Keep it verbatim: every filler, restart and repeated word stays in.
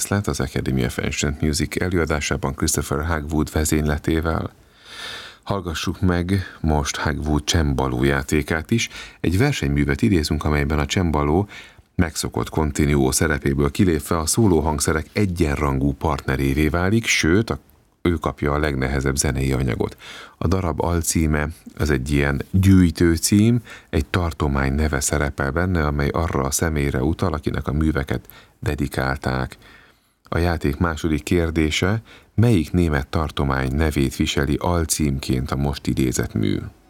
lett az Academy of Ancient Music előadásában Christopher Hagwood vezényletével. Hallgassuk meg most Hagwood csembaló játékát is. Egy versenyművet idézünk, amelyben a csembaló megszokott continuo szerepéből kilépve a szólóhangszerek egyenrangú partnerévé válik, sőt, a ő kapja a legnehezebb zenei anyagot. A darab alcíme az egy ilyen gyűjtőcím, egy tartomány neve szerepel benne, amely arra a személyre utal, akinek a műveket dedikálták. A játék második kérdése, melyik német tartomány nevét viseli alcímként a most idézett mű?